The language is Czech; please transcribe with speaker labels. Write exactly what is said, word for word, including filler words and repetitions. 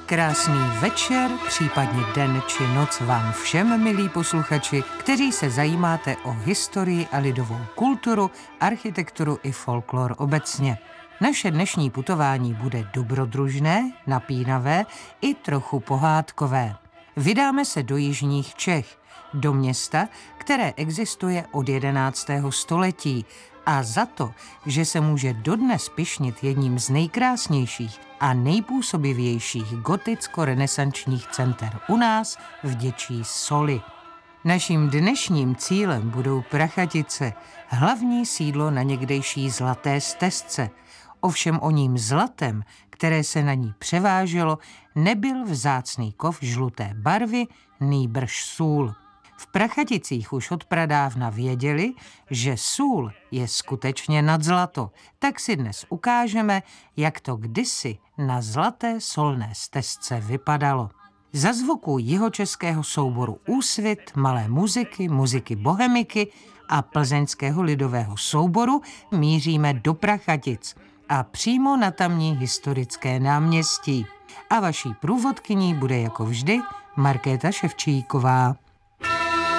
Speaker 1: Krásný večer, případně den či noc vám všem, milí posluchači, kteří se zajímáte o historii a lidovou kulturu, architekturu i folklor obecně. Naše dnešní putování bude dobrodružné, napínavé i trochu pohádkové. Vydáme se do jižních Čech, do města, které existuje od jedenáctého století a za to, že se může dodnes pyšnit jedním z nejkrásnějších a nejpůsobivějších goticko-renesančních center u nás, vděčí soli. Naším dnešním cílem budou Prachatice, hlavní sídlo na někdejší Zlaté stezce. Ovšem o ním zlatem, které se na ní převáželo, nebyl vzácný kov žluté barvy, nýbrž sůl. V Prachaticích už od pradávna věděli, že sůl je skutečně nad zlato, tak si dnes ukážeme, jak to kdysi na Zlaté solné stezce vypadalo. Za zvuku jihočeského souboru Úsvit, Malé muziky, muziky Bohemiky a plzeňského lidového souboru míříme do Prachatic a přímo na tamní historické náměstí. A vaší průvodkyní bude jako vždy Markéta Ševčíková.